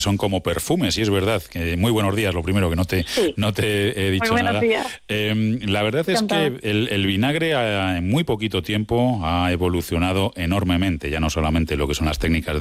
son como perfumes, y es verdad. Muy buenos días, lo primero, que no te he dicho muy nada. Días. La verdad es que el vinagre en muy poquito tiempo ha evolucionado enormemente, ya no solamente lo que son las técnicas